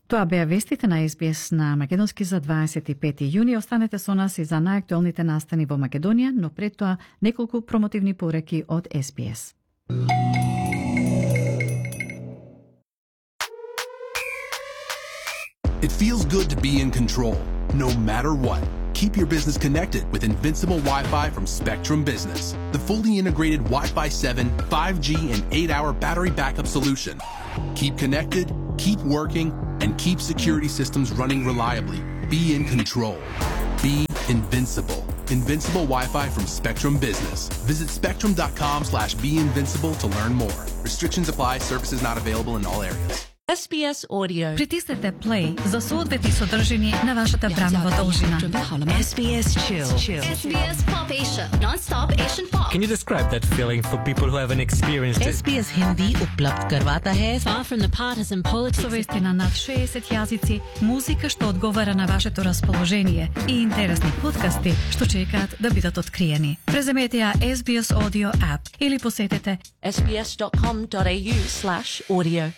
Тоа беа вестите на СБС на македонски за 25 јуни. Останете со нас и за најактуелните настани во Македонија, но пред тоа неколку промотивни пореки од СБС. It feels good to be in control, no matter what. Keep your business connected with Invincible Wi-Fi from Spectrum Business, the fully integrated Wi-Fi 7, 5G, and 8-hour battery backup solution. Keep connected, keep working, and keep security systems running reliably. Be in control. Be invincible. Invincible Wi-Fi from Spectrum Business. Visit spectrum.com/beinvincible to learn more. Restrictions apply. Services not available in all areas. SBS Audio. Притиснете play за соодветни содржини на вашата бранова должина. SBS Chill. SBS Pop Asia, non-stop Asian pop. Can you describe that feeling for people who haven't experienced it? SBS Hindi उपलब्ध करवाता है far from the partisan politics. Со вести на над 60 јазици, музика што одговара на вашето расположение и интересни подкасти што чекаат да бидат откриени. Преземете ја SBS Audio app или посетете sbs.com.au/audio.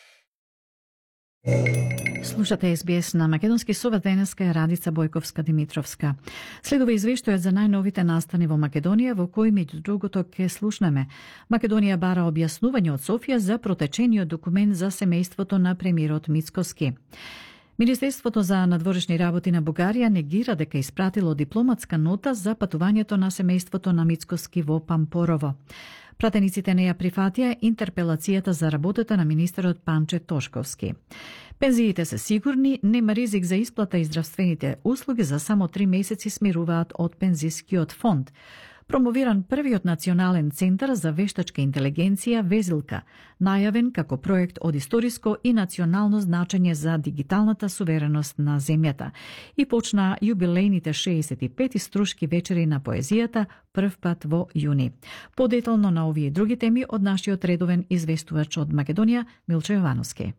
Слушате СБС на македонски, со вас денеска е Радица Бојковска-Димитровска. Следува извештајот за најновите настани во Македонија, во кој меѓу другото ке слушнеме. Македонија бара објаснување од Софија за протечениот документ за семејството на премиерот Мицкоски. Министерството за надворешни работи на Бугарија негира дека испратило дипломатска нота за патувањето на семејството на Мицкоски во Пампорово. Пратениците не ја прифатија интерпелацијата за работата на министерот Панче Тошковски. Пензиите се сигурни, нема ризик за исплата и здравствените услуги за само 3 месеци, смируваат од пензискиот фонд. Промовиран првиот национален центар за вештачка интелигенција Везилка, најавен како проект од историско и национално значење за дигиталната сувереност на земјата, и почна јубилејните 65 струшки вечери на поезијата прв пат во јуни. Подетално на овие и други теми од нашиот редовен известувач од Македонија Милчо Јовановски.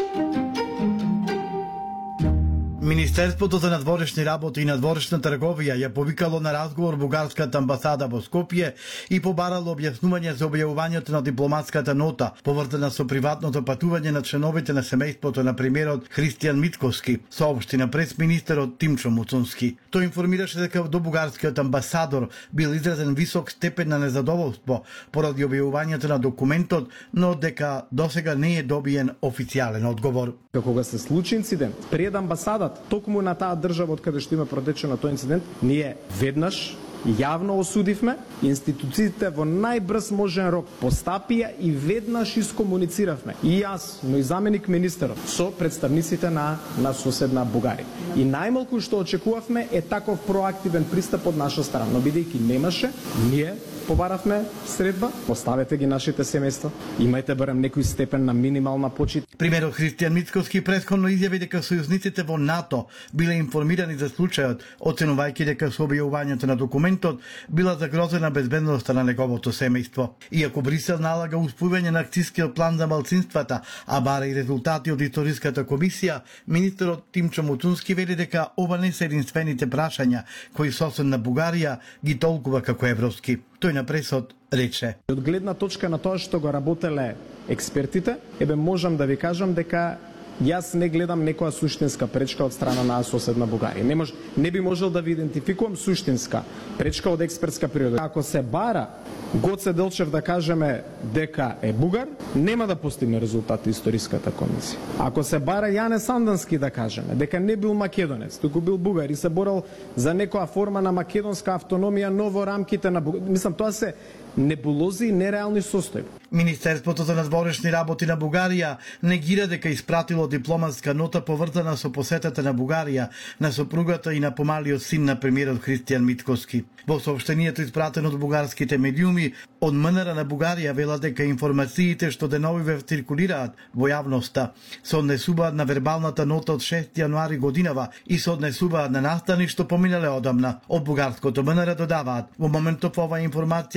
Министерството за надворешни работи и надворешна трговија ја повикало на разговор бугарската амбасада во Скопје и побарало објаснување за објавувањето на дипломатската нота поврзана со приватното патување на членовите на семејството на премиерот Христијан Мицкоски, соопшти на пресминистерот Тимчо Муцунски. Тој информираше дека до бугарскиот амбасадор бил изразен висок степен на незадоволство поради објавувањето на документот, но дека досега не е добиен официјален одговор. Кога се случи инцидент пред амбасадата, токму на таа држава од каде што има протечено тој инцидент, ние веднаш јавно осудивме, институциите во најбрз можен рок постапија и веднаш искомунициравме. И јас, но и заменик министерот, со представниците на соседна Бугарија. И најмалку што очекувавме е таков проактивен пристап од наша страна. Но бидејќи немаше, ние побаравме средба, поставете ги нашите семејства, имајте барем некој степен на минимална почит. Примерот Христијан Мицкоски претходно изјави дека сојузниците во НАТО биле информирани за случајот, оценувајќи дека со објавувањето на документот била загрозена безбедноста на неговото семејство. Иако Брисел налага успојување на акцискиот план за малцинствата, а бара и резултати од историската комисија, министерот Тимчо Муцунски вели дека ова не се единствените прашања кои соседна Бугарија ги толкува како европски. Тој на пресот рече: Од гледна точка на тоа што го работеле експертите, можам да ви кажам дека јас не гледам некоја суштинска пречка од страна на соседна Бугарија. Не би можел да ви идентификувам суштинска пречка од експертска природа. Ако се бара Гоце Делчев да кажеме дека е бугар, нема да постигне резултати историската комисија. Ако се бара Јане Сандански да кажеме дека не бил македонец, туку бил бугар и се борел за некоја форма на македонска автономија, но во рамките на тоа се небулози и нереални состојби. Министерството за надворешни работи на Бугарија негира дека испратило дипломатска нота поврзана со посетата на Бугарија на сопругата и на помалиот син на премиерот Христијан Мицкоски. Во соопштението испратено од бугарските медиуми, од МНР на Бугарија велат дека информациите што деновиве циркулираат во јавноста се однесуваат на вербалната нота од 6 јануари годинава и се однесуваат на настани што поминале одамна. Од бугарското МНР додаваат: во моментов оваа информација не може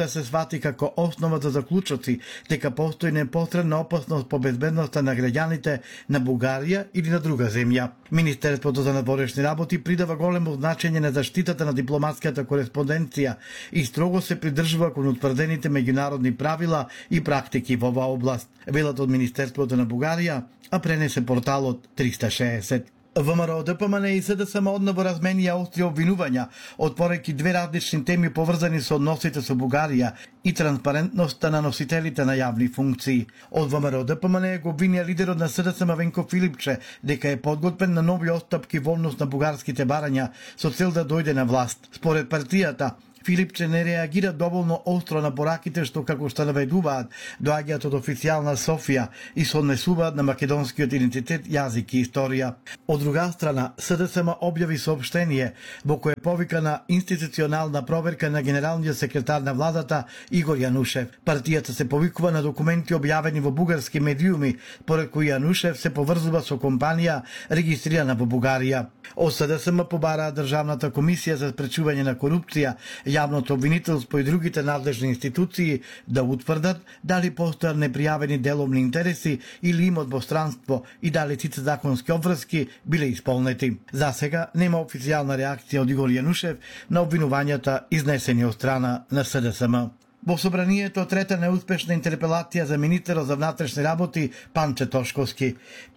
да се свати како основа за заклучоци дека постои непосредна опасност по безбедноста на граѓаните на Бугарија или на друга земја. Министерството за надворешни работи придава големо значење на заштитата на дипломатската кореспонденција и строго се придржува кон утврдените меѓународни правила и практики во оваа област, велат од Министерството на Бугарија, а пренесе порталот 360. ВМРО ДПМН и СДСМ одново разменија остри обвинувања, отворејќи две различни теми поврзани со односите со Бугарија и транспарентноста на носителите на јавни функции. Од ВМРО ДПМН го обвинија лидерот на СДСМ Венко Филипче дека е подготвен на нови отстапки во однос на бугарските барања со цел да дојде на власт. Според партијата, Филипче не реагира доволно остро на пораките што, како што наведуваат, доаѓаат од официјална Софија и се однесуваат на македонскиот идентитет, јазик и историја. Од друга страна, СДСМ објави соопштение во кое повикана институционална проверка на генералниот секретар на владата Игор Јанушев. Партијата се повикува на документи објавени во бугарски медиуми, поред кои Јанушев се поврзува со компанија регистрирана во Бугарија. Од СДСМ побараа Државната комисија за спречување на корупција, јавното обвинителство и другите надлежни институции да утврдат дали постојат непријавени деловни интереси или имот во странство и дали сите законски обврски биле исполнети. За сега нема официјална реакција од Игор Јанушев на обвинувањата изнесени од страна на СДСМ. Во собранието трета неуспешна интерпелација за министерот за внатрешни работи Панче Тошковски.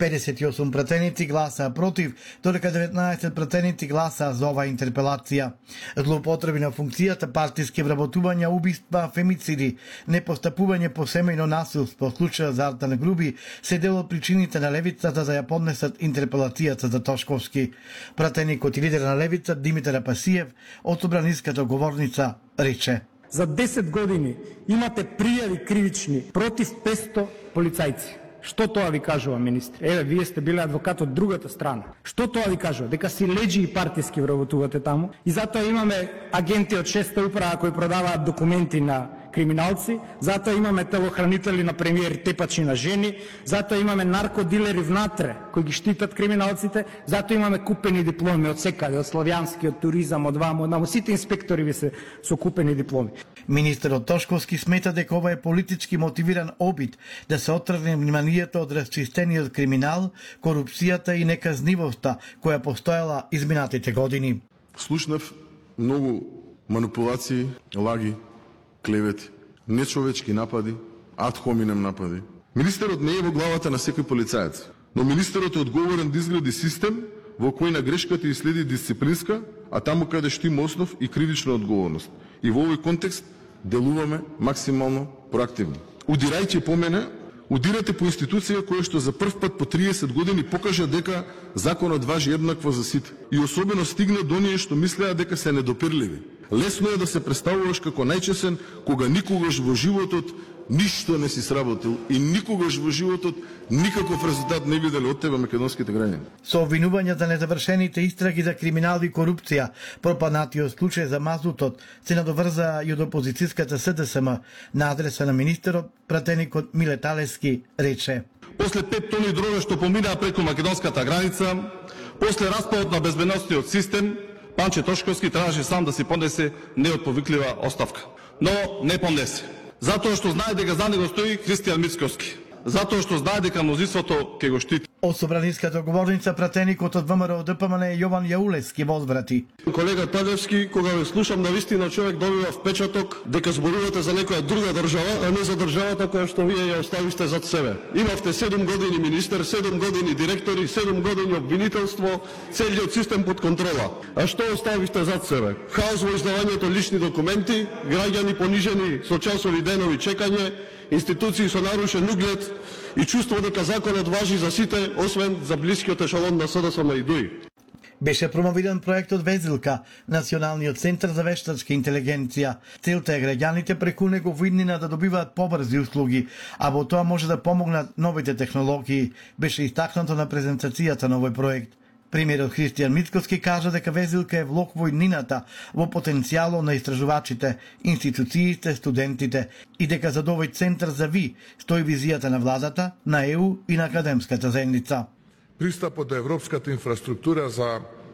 58 пратеници гласаа против, додека 19 пратеници гласаа за оваа интерпелација. Злоупотреби на функцијата, партиски вработувања, убиства, фемициди, непостапување по семејно насилство, случаја за Артан Груби се дел од причините на левицата за ја поднесат интерпелацијата за Тошковски. Пратеникот и лидер на левица Димитар Апасиев од собраниската говорница рече: За 10 години имате пријави кривични против 500 полицајци. Што тоа ви кажува, министр? Еве, вие сте биле адвокат од другата страна. Што тоа ви кажува? Дека си леđи и партиски вработувате таму и затоа имаме агенти од 6-та управа кои продаваат документи на криминалци, затоа имаме телохранители на премиер тепачи на жени, затоа имаме наркодилери внатре кои ги штитат криминалците, затоа имаме купени дипломи од секаде, од славјански, од туризам, од ваму, од наму, сите инспектори ви се со купени дипломи. Министерот Тошковски смета дека ова е политички мотивиран обид да се отргне вниманието од расчистениот криминал, корупцијата и неказнивоста која постоела изминатите години. Слушнав многу манипулации, лаги, клевети, нечовечки напади, ад хоминем напади. Министерот не е во главата на секој полицаец, но министерот е одговорен да изгради систем во кој на грешката и следи дисциплинска, а таму каде што има основ и кривична одговорност. И во овој контекст делуваме максимално проактивно. Удирајќи по мене, удирате по институција која што за прв пат по 30 години покажа дека законот важи еднакво за сите. И особено стигна до оние што мислеа дека се недопирливи. Лесно е да се представуваш како најчесен, кога никогаш во животот ништо не си сработил и никогаш во животот никаков резултат не виделе од тебе македонските граѓани. Со обвинувања за незавршените истраги за криминал и корупција, пропаднатиот случај за мазутот, се надоврза и од опозицијската СДСМ на адреса на министерот, пратеникот Миле Талески рече: После 5 тони дрога што поминаа преку македонската граница, после распадот на безбедносниот систем, Панче Тошковски требаше сам да си поднесе неотповиклива оставка. Но не поднесе. Затоа што знае дека за него стои Христијан Мицковски. Затоа што знае дека мнозинството ќе го штити. Од собраниската говорница пратеникот од ВМРО ДПМН Јован Јаулевски возврати: Колега Талевски, кога ве слушам, навистина човек добива впечаток дека зборувате за некоја друга држава, а не за државата која што вие ја оставивте зад себе. Имавте 7 години министер, 7 години директори, 7 години обвинителство, целиот систем под контрола. А што оставивте зад себе? Хаос во издавањето лични документи, граѓани понижени со часови денови чекање, институции со нарушен углед и чувство дека законот важи за сите, освен за блискиот ешалон на СДСМ и ДУИ. Беше промовиран проектот Везилка, Националниот центар за вештачка интелигенција. Целта е граѓаните преку него во иднина да добиваат побрзи услуги, а во тоа може да помогнат новите технологии, беше истакнато на презентацијата на овој проект. Примерот Христијан Мицковски кажа дека Везилка е влог во иднината, во потенцијалот на истражувачите, институциите, студентите и дека за овој центар за ВИ стои визијата на владата, на ЕУ и на академската заедница. Пристапот до европската инфраструктура за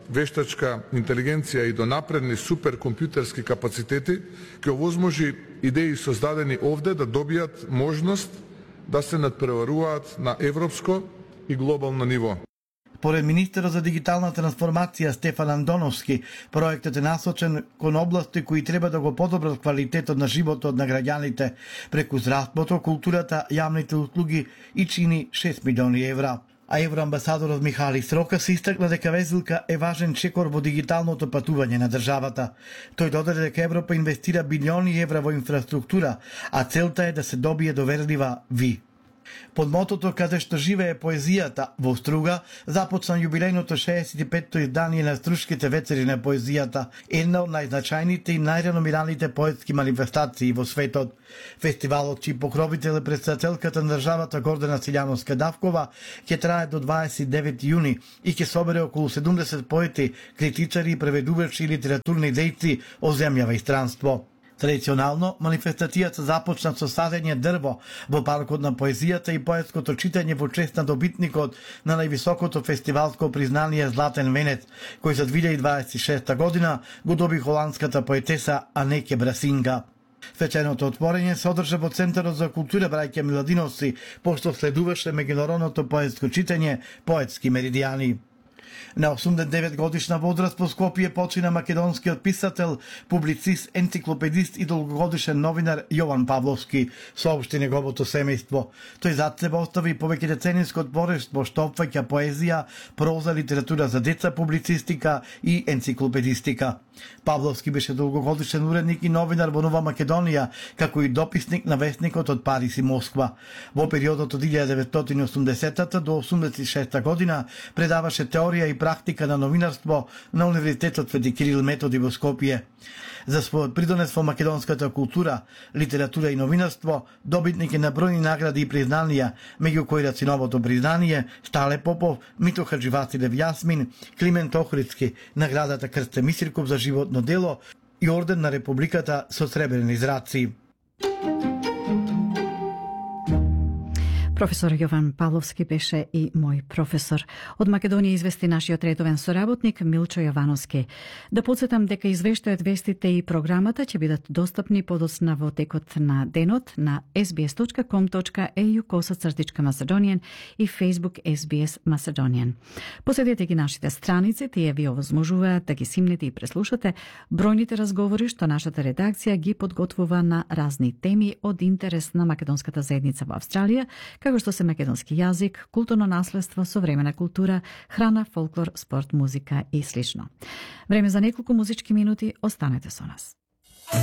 вештачка интелигенција и до напредни суперкомпјутерски капацитети ќе овозможи идеи создадени овде да добијат можност да се надпреваруваат на европско и глобално ниво. Поред министерот за дигитална трансформација Стефан Андоновски, проектот е насочен кон области кои треба да го подобрат квалитетот на животот на граѓаните преку здравството, културата, јавните услуги и чини 6 милиони евра. А евроамбасадорот Михали Срока се истакна дека везилка е важен чекор во дигиталното патување на државата. Тој додаде дека Европа инвестира билиони евра во инфраструктура, а целта е да се добие доверлива ВИ. Под мотото "Каде што живее поезијата" во Струга започна јубилејното 65-то издание на Струшките вечери на поезијата, една од најзначајните и најреномираните поетски манифестации во светот. Фестивалот, чиј покровител е претседателката на државата Гордана Силјановска-Давкова, ќе трае до 29 јуни и ќе собере околу 70 поети, критичари, преведувачи и литературни дејци од земјава и странство. Традиционално, манифестацијата започна со садење дрво во паркот на поезијата и поетското читање во чест на добитникот на највисокото фестивалско признание Златен венец, кој за 2026 година го доби холандската поетеса Анеке Брасинга. Свеченото отворење се одржа во Центарот за култура Браќа Миладиновци, пошто следуваше меѓународното поетско читање Поетски меридијани. На 89 годишна возраст по Скопје почина македонскиот писател, публицист, енциклопедист и долгогодишен новинар Јован Павловски, соопшти неговото семејство. Тој зад себе остави повеќе децениско творештво што опфаќа поезија, проза, литература за деца, публицистика и енциклопедистика. Павловски беше долгогодишен уредник и новинар во Нова Македонија, како и дописник на вестникот од Париз и Москва. Во периодот од 1980 до 86 година предаваше теорија и практика на новинарство на Универзитетот Свети Кирил Методи во Скопје. За својот придонес во македонската култура, литература и новинарство, добитник е на бројни награди и признанија, меѓу кои Рациновото признание, Стале Попов, Мито Хадживасилев Јасмин, Климент Охридски, наградата Крсте Мисирков за животно дело и орден на Републиката со сребрени зраци. Професор Јован Павловски беше и мој професор. Од Македонија извести нашиот редовен соработник Милчо Јовановски. Да подсетам дека извештајот, вестите и програмата ќе бидат достапни подоцна во текот на денот на sbs.com.au/Macedonian и Facebook SBS Macedonian. Посетете ги нашите страници, тие ви овозможуваат да ги симнете и преслушате бројните разговори што нашата редакција ги подготвува на разни теми од интерес на македонската заедница во Австралија, како што се македонски јазик, културно наследство, современа култура, храна, фолклор, спорт, музика и слично. Време за неколку музички минути, останете со нас.